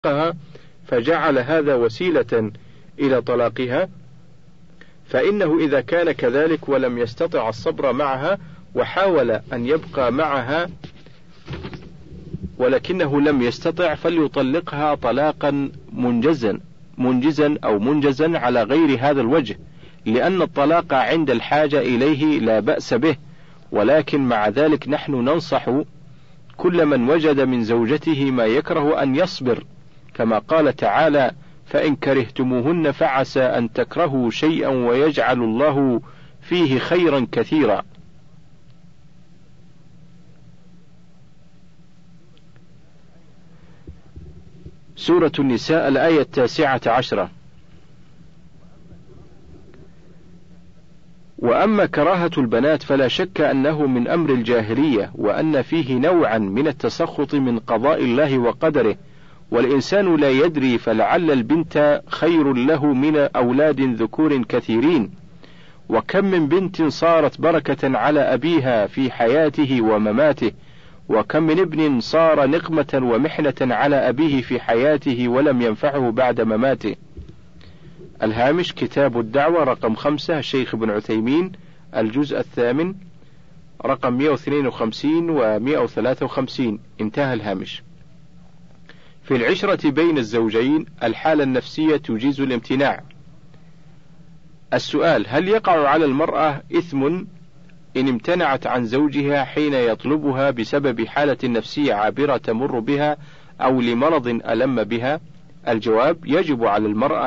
فجعل هذا وسيلة إلى طلاقها، فإنه إذا كان كذلك ولم يستطع الصبر معها وحاول أن يبقى معها ولكنه لم يستطع، فليطلقها طلاقا منجزا أو منجزا على غير هذا الوجه، لأن الطلاق عند الحاجة إليه لا بأس به. ولكن مع ذلك نحن ننصح كل من وجد من زوجته ما يكره أن يصبر، كما قال تعالى: فإن كرهتموهن فعسى أن تكرهوا شيئا ويجعل الله فيه خيرا كثيرا. سورة النساء الآية 19. وأما كراهة البنات فلا شك أنه من أمر الجاهلية، وأن فيه نوعا من التسخط من قضاء الله وقدره، والإنسان لا يدري، فلعل البنت خير له من أولاد ذكور كثيرين. وكم من بنت صارت بركة على أبيها في حياته ومماته، وكم من ابن صار نقمة ومحنة على أبيه في حياته ولم ينفعه بعد مماته. الهامش: كتاب الدعوة رقم 5 الشيخ ابن عثيمين، الجزء 8 رقم 152 و 153. انتهى الهامش. في العشرة بين الزوجين الحالة النفسية تجيز الامتناع. السؤال: هل يقع على المرأة إثم إن امتنعت عن زوجها حين يطلبها بسبب حالة نفسية عابرة تمر بها أو لمرض ألم بها؟ الجواب: يجب على المرأة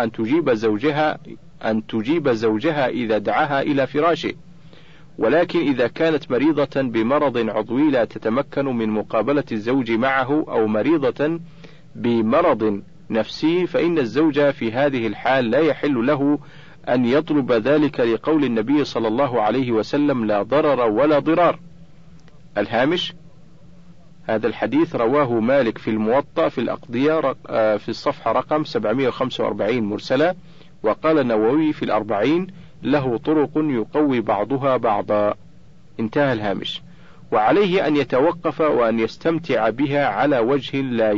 أن تجيب زوجها إذا دعاها إلى فراشه، ولكن إذا كانت مريضة بمرض عضوي لا تتمكن من مقابلة الزوج معه، أو مريضة بمرض نفسي، فإن الزوج في هذه الحال لا يحل له أن يطلب ذلك، لقول النبي صلى الله عليه وسلم: لا ضرر ولا ضرار. الهامش: هذا الحديث رواه مالك في الموطأ في الأقضية في الصفحة رقم 745 مرسلة، وقال النووي في الأربعين: له طرق يقوي بعضها بعضا. انتهى الهامش. وعليه أن يتوقف وأن يستمتع بها على وجه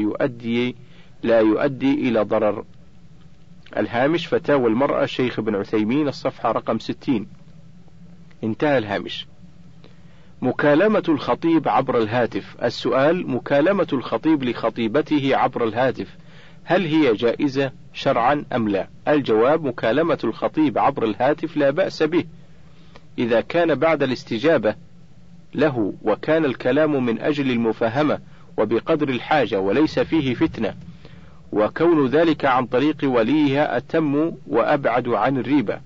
لا يؤدي إلى ضرر. الهامش: فتاوى المرأة الشيخ ابن عثيمين، الصفحة رقم 60. انتهى الهامش. مكالمة الخطيب عبر الهاتف. السؤال: مكالمة الخطيب لخطيبته عبر الهاتف هل هي جائزة شرعا أم لا؟ الجواب: مكالمة الخطيب عبر الهاتف لا بأس به إذا كان بعد الاستجابة له، وكان الكلام من أجل المفاهمة وبقدر الحاجة وليس فيه فتنة، وكون ذلك عن طريق وليها أتم وأبعد عن الريبة.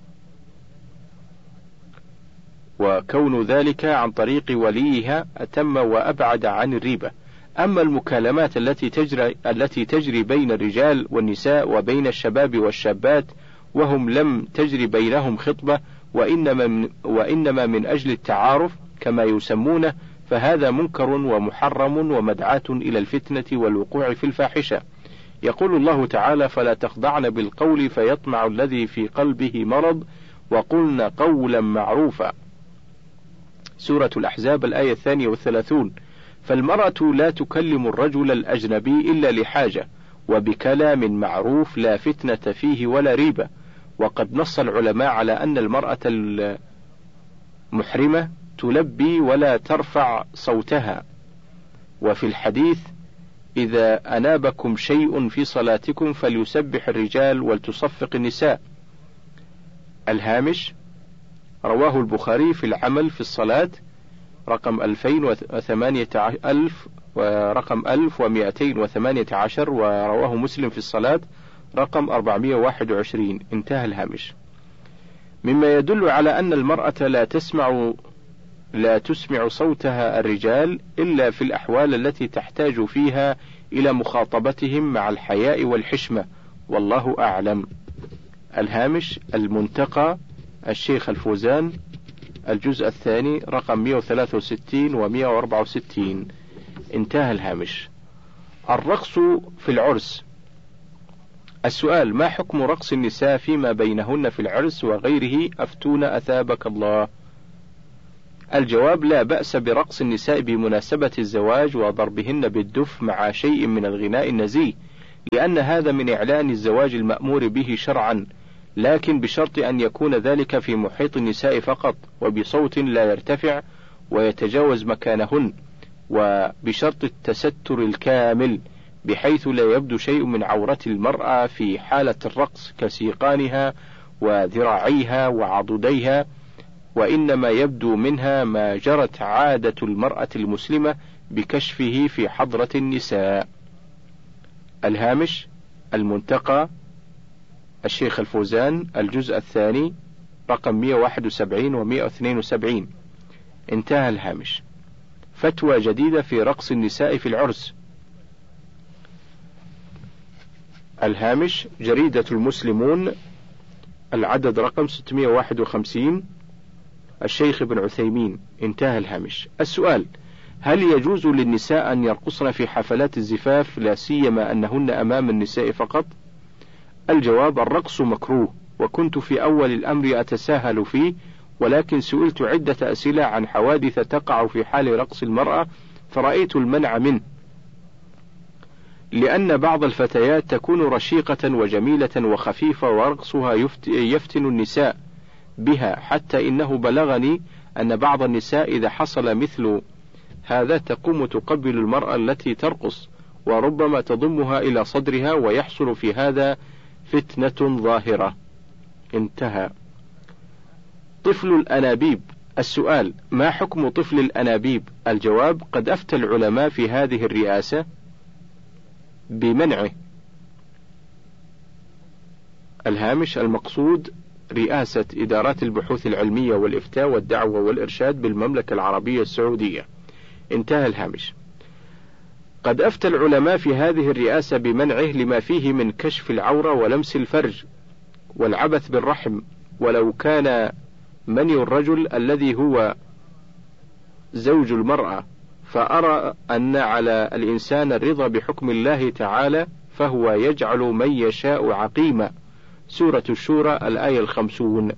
أما المكالمات التي تجري بين الرجال والنساء وبين الشباب والشابات وهم لم تجري بينهم خطبة، وإنما من أجل التعارف كما يسمونه، فهذا منكر ومحرم ومدعاة إلى الفتنة والوقوع في الفاحشة. يقول الله تعالى: فلا تخضعن بالقول فيطمع الذي في قلبه مرض وقلن قولا معروفا. سورة الأحزاب الآية 32. فالمرأة لا تكلم الرجل الأجنبي إلا لحاجة وبكلام معروف لا فتنة فيه ولا ريبة. وقد نص العلماء على أن المرأة المحرمة تلبي ولا ترفع صوتها. وفي الحديث: إذا أنابكم شيء في صلاتكم فليسبح الرجال ولتصفق النساء. الهامش: رواه البخاري في العمل في الصلاة رقم 1218 ورواه مسلم في الصلاة رقم 421. انتهى الهامش. مما يدل على أن المرأة لا تسمع صوتها الرجال إلا في الأحوال التي تحتاج فيها إلى مخاطبتهم مع الحياء والحشمة، والله أعلم. الهامش: المنتقى الشيخ الفوزان، الجزء 2 رقم 163 و 164. انتهى الهامش. الرقص في العرس. السؤال: ما حكم رقص النساء فيما بينهن في العرس وغيره؟ أفتونا أثابك الله. الجواب: لا بأس برقص النساء بمناسبة الزواج وضربهن بالدف مع شيء من الغناء النزيه، لأن هذا من إعلان الزواج المأمور به شرعا، لكن بشرط أن يكون ذلك في محيط النساء فقط، وبصوت لا يرتفع ويتجاوز مكانهن، وبشرط التستر الكامل بحيث لا يبدو شيء من عورة المرأة في حالة الرقص كسيقانها وذراعيها وعضديها، وإنما يبدو منها ما جرت عادة المرأة المسلمة بكشفه في حضرة النساء. الهامش المنتقى الشيخ الفوزان الجزء الثاني رقم 171 و 172. انتهى الهامش. فتوى جديدة في رقص النساء في العرس. الهامش جريدة المسلمون العدد رقم 651 الشيخ ابن عثيمين. انتهى الهامش. السؤال: هل يجوز للنساء أن يرقصن في حفلات الزفاف لا سيما أنهن أمام النساء فقط؟ الجواب: الرقص مكروه، وكنت في أول الأمر أتساهل فيه، ولكن سئلت عدة أسئلة عن حوادث تقع في حال رقص المرأة فرأيت المنع منه، لأن بعض الفتيات تكون رشيقة وجميلة وخفيفة ورقصها يفتن النساء بها، حتى إنه بلغني أن بعض النساء إذا حصل مثل هذا تقوم تقبل المرأة التي ترقص وربما تضمها إلى صدرها، ويحصل في هذا فتنة ظاهرة. انتهى. طفل الأنابيب. السؤال: ما حكم طفل الأنابيب؟ الجواب: قد أفتى العلماء في هذه الرئاسة بمنعه. الهامش المقصود رئاسة إدارات البحوث العلمية والإفتاء والدعوة والإرشاد بالمملكة العربية السعودية. انتهى الهامش. قد أفتى العلماء في هذه الرئاسة بمنعه لما فيه من كشف العورة ولمس الفرج والعبث بالرحم، ولو كان مني الرجل الذي هو زوج المرأة، فأرى أن على الإنسان الرضا بحكم الله تعالى، فهو يجعل من يشاء عقيما. سورة الشورى الآية 50.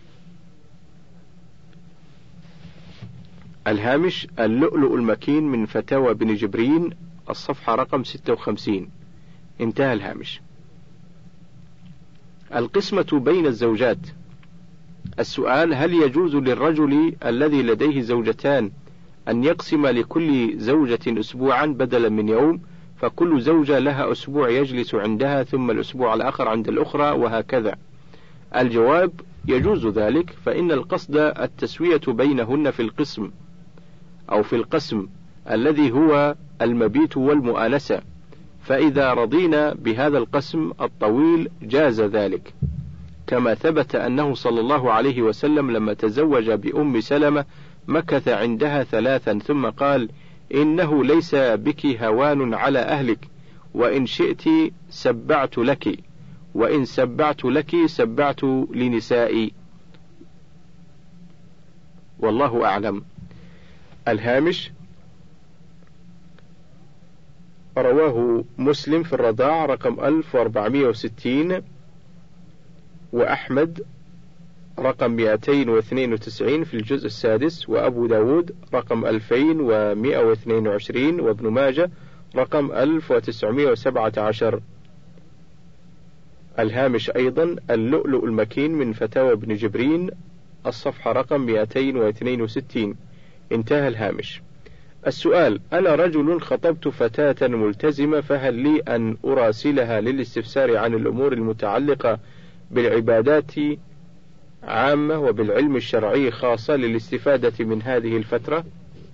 الهامش اللؤلؤ المكين من فتاوى بن جبرين الصفحة رقم 56. انتهى الهامش. القسمة بين الزوجات. السؤال: هل يجوز للرجل الذي لديه زوجتان أن يقسم لكل زوجة أسبوعا بدلا من يوم، فكل زوجة لها أسبوع يجلس عندها ثم الأسبوع الآخر عند الأخرى وهكذا؟ الجواب: يجوز ذلك، فإن القصد التسوية بينهن في القسم أو في القسم الذي هو المبيت والمؤانسة، فإذا رضينا بهذا القسم الطويل جاز ذلك، كما ثبت أنه صلى الله عليه وسلم لما تزوج بأم سلمة مكث عندها 3 ثم قال: إنه ليس بك هوان على أهلك، وإن شئت سبعت لك، وإن سبعت لك سبعت لنسائي. والله أعلم. الهامش رواه مسلم في الرضاع رقم 1460، وأحمد رقم 292 في الجزء السادس، وأبو داود رقم 2122، وابن ماجة رقم 1917. الهامش أيضا اللؤلؤ المكين من فتاوى ابن جبرين الصفحة رقم 262. انتهى الهامش. السؤال: أنا رجل خطبت فتاة ملتزمة، فهل لي أن أراسلها للاستفسار عن الأمور المتعلقة بالعبادات عامة وبالعلم الشرعي خاصة للاستفادة من هذه الفترة؟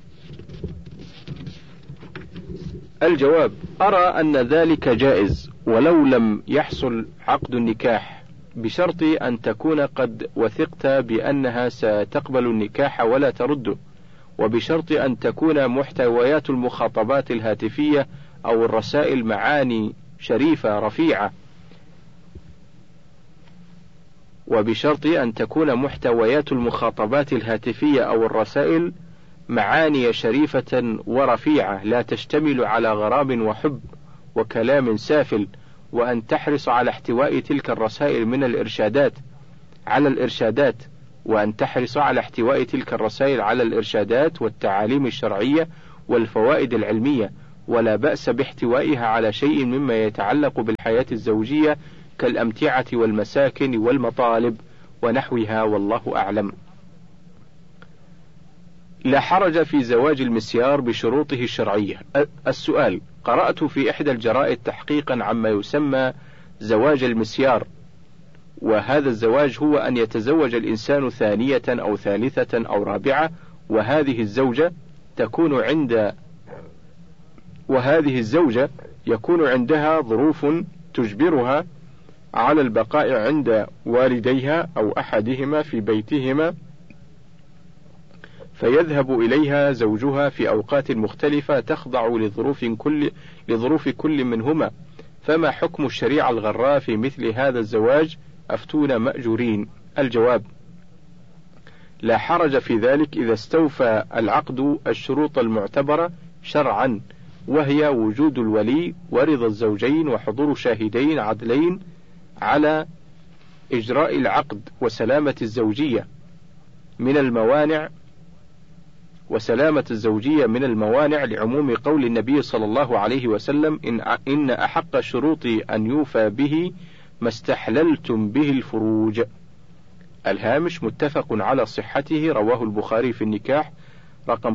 الجواب: أرى أن ذلك جائز ولو لم يحصل عقد النكاح، بشرط أن تكون قد وثقت بأنها ستقبل النكاح ولا ترده، وبشرط أن تكون محتويات المخاطبات الهاتفية أو الرسائل معاني شريفة رفيعة، وبشرط أن تكون محتويات المخاطبات الهاتفية أو الرسائل معاني شريفة ورفيعة، لا تشتمل على غرام وحب وكلام سافل، وأن تحرص على احتواء تلك الرسائل من الإرشادات على الإرشادات، وأن تحرص على احتواء تلك الرسائل على الإرشادات والتعاليم الشرعية والفوائد العلمية، ولا بأس باحتوائها على شيء مما يتعلق بالحياة الزوجية كالأمتعة والمساكن والمطالب ونحوها، والله أعلم. لا حرج في زواج المسيار بشروطه الشرعية. السؤال: قرأت في إحدى الجرائد تحقيقا عما يسمى زواج المسيار، وهذا الزواج هو أن يتزوج الإنسان ثانية أو ثالثة أو رابعة، وهذه الزوجة يكون عندها ظروف تجبرها على البقاء عند والديها أو أحدهما في بيتهما، فيذهب إليها زوجها في أوقات مختلفة تخضع لظروف كل منهما، فما حكم الشريعة الغراء في مثل هذا الزواج؟ أفتونا مأجورين. الجواب: لا حرج في ذلك إذا استوفى العقد الشروط المعتبرة شرعا، وهي وجود الولي ورضا الزوجين وحضور شاهدين عدلين على إجراء العقد، وسلامة الزوجية من الموانع لعموم قول النبي صلى الله عليه وسلم: إن أحق الشروط أن يوفى به ما استحللتم به الفروج. الهامش: متفق على صحته، رواه البخاري في النكاح رقم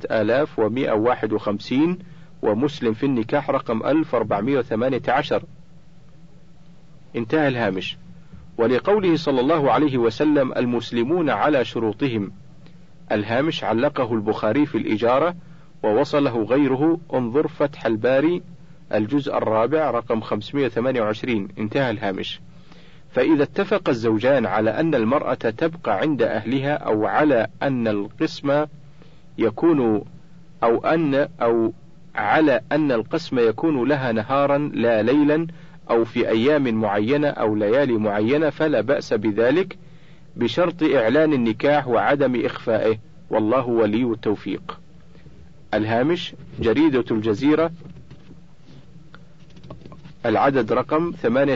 5151، ومسلم في النكاح رقم 1418. انتهى الهامش. ولقوله صلى الله عليه وسلم: المسلمون على شروطهم. الهامش: علقه البخاري في الإجارة ووصله غيره، انظر فتح الباري الجزء الرابع رقم 528. انتهى الهامش. فإذا اتفق الزوجان على أن المرأة تبقى عند أهلها، أو على أن القسم يكون لها نهارا لا ليلا، أو في أيام معينة أو ليالي معينة، فلا بأس بذلك بشرط إعلان النكاح وعدم إخفائه، والله ولي التوفيق. الهامش: جريدة الجزيرة العدد رقم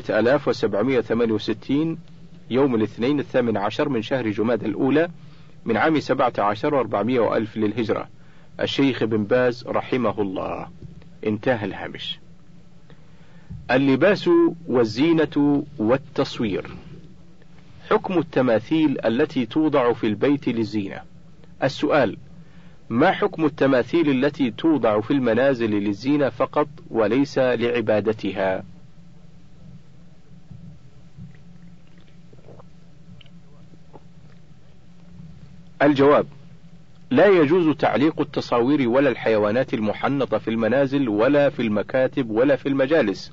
8768، يوم الاثنين 18 من شهر جماد الأولى من عام 17 و400 ألف للهجرة، الشيخ بن باز رحمه الله. انتهى الهامش. اللباس والزينة والتصوير. حكم التماثيل التي توضع في البيت للزينة. السؤال: ما حكم التماثيل التي توضع في المنازل للزينة فقط وليس لعبادتها؟ الجواب: لا يجوز تعليق التصاوير ولا الحيوانات المحنطة في المنازل ولا في المكاتب ولا في المجالس،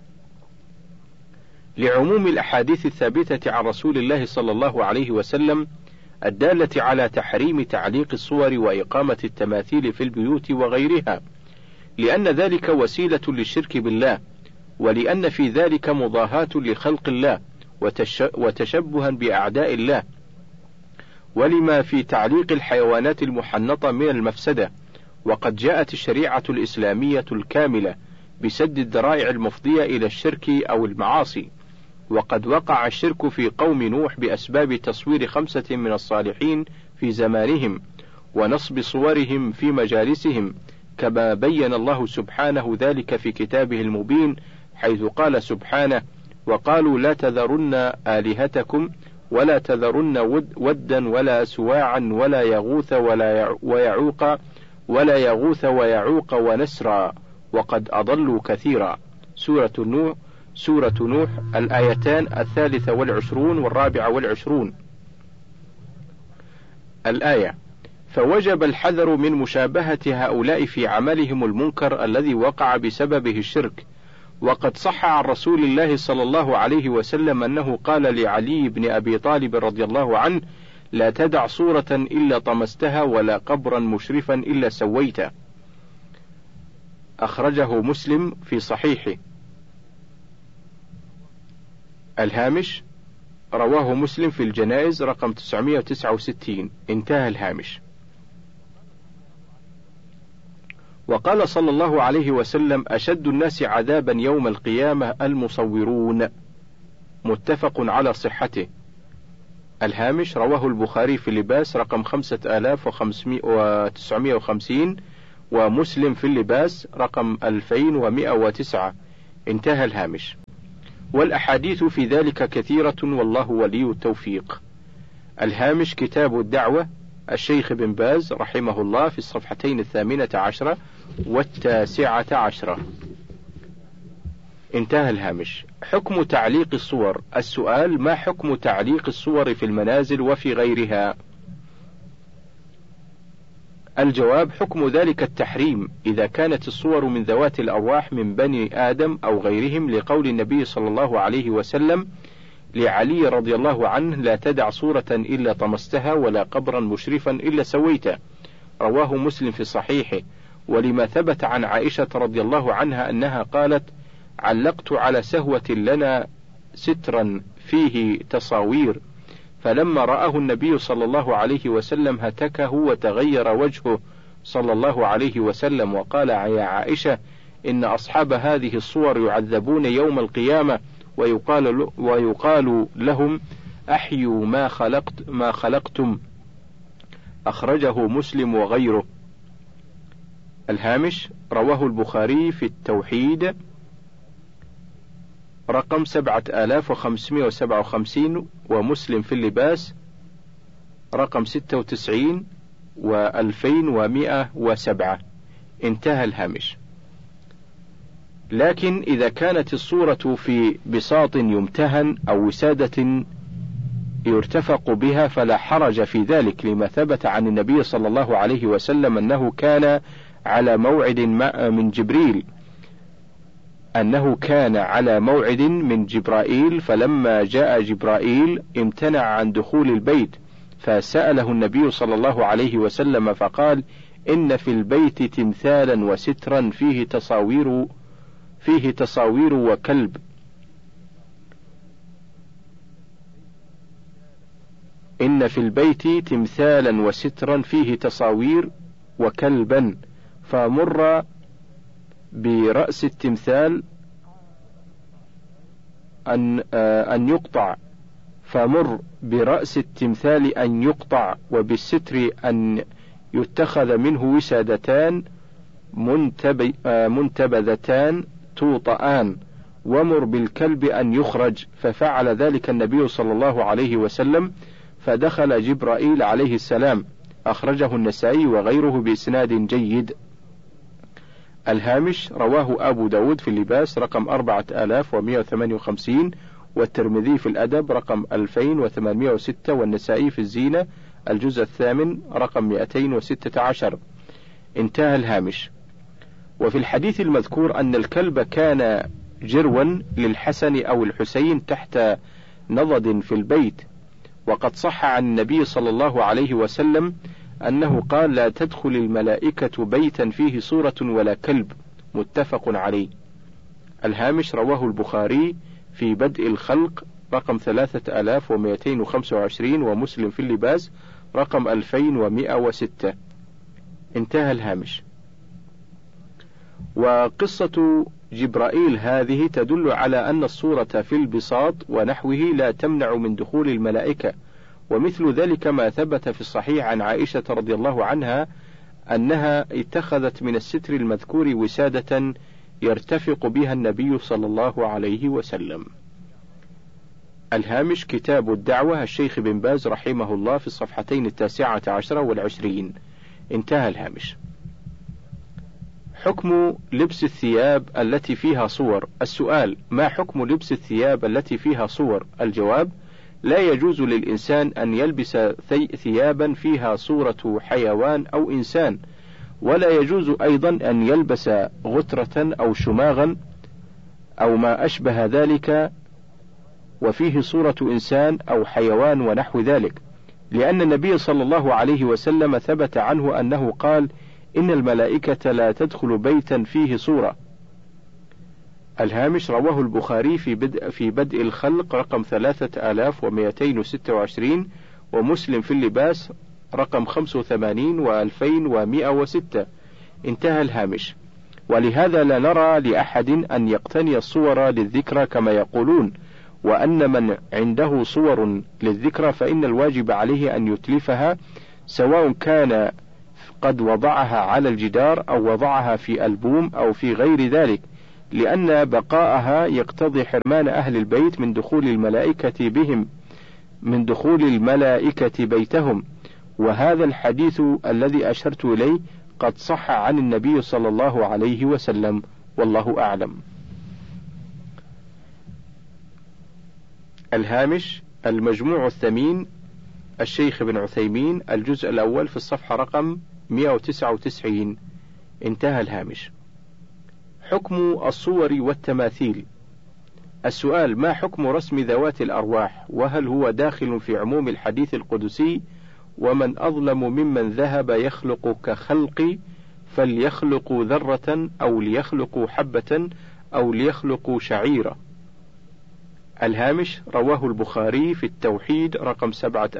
لعموم الأحاديث الثابتة عن رسول الله صلى الله عليه وسلم الدالة على تحريم تعليق الصور وإقامة التماثيل في البيوت وغيرها، لأن ذلك وسيلة للشرك بالله، ولأن في ذلك مضاهاة لخلق الله وتشبها بأعداء الله، ولما في تعليق الحيوانات المحنطة من المفسدة. وقد جاءت الشريعة الإسلامية الكاملة بسد الذرائع المفضية إلى الشرك أو المعاصي، وقد وقع الشرك في قوم نوح بأسباب تصوير 5 من الصالحين في زمانهم ونصب صورهم في مجالسهم، كما بين الله سبحانه ذلك في كتابه المبين، حيث قال سبحانه: وقالوا لا تذرن آلهتكم ولا تذرن ودا ولا سواعا ولا يغوث ويعوق ونسرا وقد أضلوا كثيرا. سورة نوح الآيتان 23 و24. الآية: فوجب الحذر من مشابهة هؤلاء في عملهم المنكر الذي وقع بسببه الشرك. وقد صح عن رسول الله صلى الله عليه وسلم أنه قال لعلي بن أبي طالب رضي الله عنه: لا تدع صورة إلا طمستها ولا قبرا مشرفا إلا سويته. أخرجه مسلم في صحيحه. الهامش: رواه مسلم في الجنائز رقم 969. انتهى الهامش. وقال صلى الله عليه وسلم: أشد الناس عذابا يوم القيامة المصورون. متفق على صحته. الهامش: رواه البخاري في اللباس رقم 5950، ومسلم في اللباس رقم 2109. انتهى الهامش. والأحاديث في ذلك كثيرة والله ولي التوفيق. الهامش كتاب الدعوة الشيخ بن باز رحمه الله في الصفحتين 18 و19. انتهى الهامش. حكم تعليق الصور. السؤال: ما حكم تعليق الصور في المنازل وفي غيرها؟ الجواب: حكم ذلك التحريم إذا كانت الصور من ذوات الأرواح من بني آدم أو غيرهم، لقول النبي صلى الله عليه وسلم لعلي رضي الله عنه: لا تدع صورة إلا طمستها ولا قبرا مشرفا إلا سويته. رواه مسلم في صحيحه. ولما ثبت عن عائشة رضي الله عنها أنها قالت: علقت على سهوة لنا سترا فيه تصاوير، فلما رآه النبي صلى الله عليه وسلم هتكه وتغير وجهه صلى الله عليه وسلم وقال: يا عائشة، إن أصحاب هذه الصور يعذبون يوم القيامة ويقال لهم: أحيوا ما خلقتم. أخرجه مسلم وغيره. الهامش. رواه البخاري في التوحيد رقم 7557، ومسلم في اللباس رقم 96 و2107. انتهى الهامش. لكن إذا كانت الصورة في بساط يمتهن أو وسادة يرتفق بها فلا حرج في ذلك، لما ثبت عن النبي صلى الله عليه وسلم أنه كان على موعد من جبرائيل، فلما جاء جبرائيل امتنع عن دخول البيت، فسأله النبي صلى الله عليه وسلم فقال: إن في البيت تمثالا وسترا فيه تصاوير وكلب. إن في البيت تمثالا وسترا فيه تصاوير وكلبا، فمر برأس التمثال أن يقطع، وبالستر أن يتخذ منه وسادتان منتبذتان توطآن، ومر بالكلب أن يخرج. ففعل ذلك النبي صلى الله عليه وسلم، فدخل جبرائيل عليه السلام. أخرجه النسائي وغيره بإسناد جيد. الهامش. رواه أبو داود في اللباس رقم 4158، والترمذي في الأدب رقم 2806، والنسائي في الزينة الجزء 8 رقم 216. انتهى الهامش. وفي الحديث المذكور أن الكلب كان جروا للحسن أو الحسين تحت نضد في البيت، وقد صح عن النبي صلى الله عليه وسلم أنه قال: لا تدخل الملائكة بيتا فيه صورة ولا كلب. متفق عليه. الهامش. رواه البخاري في بدء الخلق رقم 3225، ومسلم في اللباس رقم 2106. انتهى الهامش. وقصة جبرائيل هذه تدل على أن الصورة في البساط ونحوه لا تمنع من دخول الملائكة، ومثل ذلك ما ثبت في الصحيح عن عائشة رضي الله عنها أنها اتخذت من الستر المذكور وسادة يرتفق بها النبي صلى الله عليه وسلم. الهامش. كتاب الدعوة الشيخ بن باز رحمه الله في الصفحتين 19 و20. انتهى الهامش. حكم لبس الثياب التي فيها صور. السؤال: ما حكم لبس الثياب التي فيها صور؟ الجواب: لا يجوز للإنسان أن يلبس ثيابا فيها صورة حيوان أو إنسان، ولا يجوز أيضا أن يلبس غترة أو شماغا أو ما أشبه ذلك وفيه صورة إنسان أو حيوان ونحو ذلك، لأن النبي صلى الله عليه وسلم ثبت عنه أنه قال: إن الملائكة لا تدخل بيتا فيه صورة. الهامش. رواه البخاري في بدء الخلق رقم 3226، ومسلم في اللباس رقم 85 و2106. انتهى الهامش. ولهذا لا نرى لأحد أن يقتني الصور للذكرى كما يقولون، وأن من عنده صور للذكرى فإن الواجب عليه أن يتلفها، سواء كان قد وضعها على الجدار أو وضعها في ألبوم أو في غير ذلك، لأن بقاءها يقتضي حرمان أهل البيت من دخول الملائكة بيتهم، وهذا الحديث الذي أشرت إليه قد صح عن النبي صلى الله عليه وسلم، والله أعلم. الهامش: المجموع الثمين، الشيخ ابن عثيمين، الجزء الأول، في الصفحة رقم 199. انتهى الهامش. حكم الصور والتماثيل. السؤال: ما حكم رسم ذوات الأرواح؟ وهل هو داخل في عموم الحديث القدسي: ومن أظلم ممن ذهب يخلق كخلقي فليخلقوا ذرة أو ليخلقوا حبة أو ليخلقوا شعيرة؟ الهامش: رواه البخاري في التوحيد رقم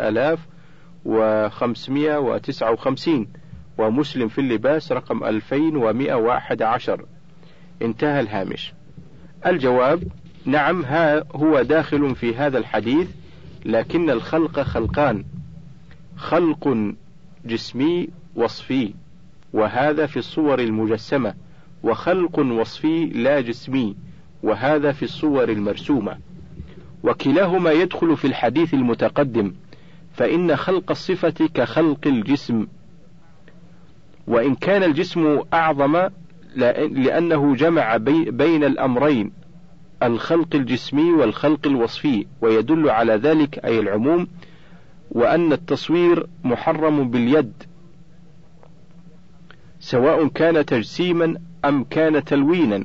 7559، ومسلم في اللباس رقم 2111. انتهى الهامش. الجواب: نعم، هو داخل في هذا الحديث، لكن الخلق خلقان: خلق جسمي وصفي، وهذا في الصور المجسمة، وخلق وصفي لا جسمي، وهذا في الصور المرسومة، وكلاهما يدخل في الحديث المتقدم، فإن خلق الصفة كخلق الجسم، وإن كان الجسم أعظم لأنه جمع بين الأمرين، الخلق الجسمي والخلق الوصفي، ويدل على ذلك أي العموم، وأن التصوير محرم باليد، سواء كان تجسيما أم كان تلوينا.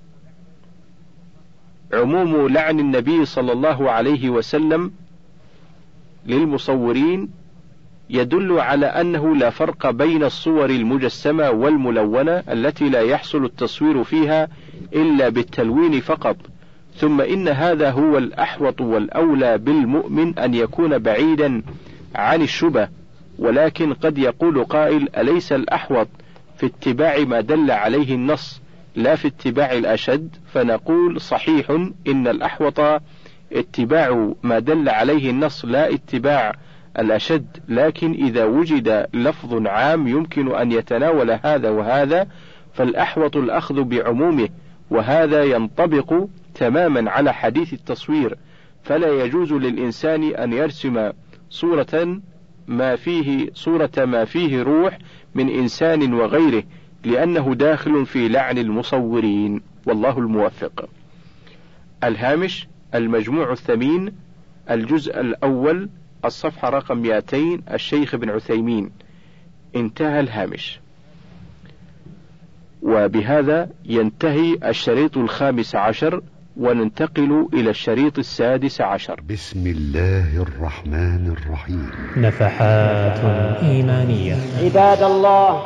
عموم لعن النبي صلى الله عليه وسلم للمصورين يدل على أنه لا فرق بين الصور المجسمة والملونة التي لا يحصل التصوير فيها إلا بالتلوين فقط. ثم إن هذا هو الأحوط والأولى بالمؤمن أن يكون بعيدا عن الشبه، ولكن قد يقول قائل: أليس الأحوط في اتباع ما دل عليه النص لا في اتباع الأشد؟ فنقول: صحيح، إن الأحوط اتباع ما دل عليه النص لا اتباع الأشد، لكن إذا وجد لفظ عام يمكن أن يتناول هذا وهذا فالأحوط الأخذ بعمومه، وهذا ينطبق تماما على حديث التصوير. فلا يجوز للإنسان أن يرسم صورة ما فيه روح من إنسان وغيره، لأنه داخل في لعن المصورين، والله الموفق. الهامش: المجموع الثمين، الجزء الأول، الصفحة رقم 200، الشيخ ابن عثيمين. انتهى الهامش. وبهذا ينتهي الشريط 15، وننتقل إلى الشريط 16. بسم الله الرحمن الرحيم. نفحات إيمانية. عباد الله،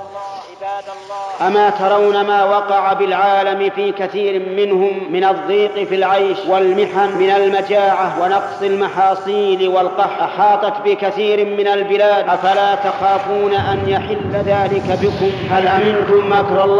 أما ترون ما وقع بالعالم في كثير منهم من الضيق في العيش والمحن، من المجاعة ونقص المحاصيل والقحط، أحاطت بكثير من البلاد، أفلا تخافون أن يحل ذلك بكم؟ هل أمنتم مكر الله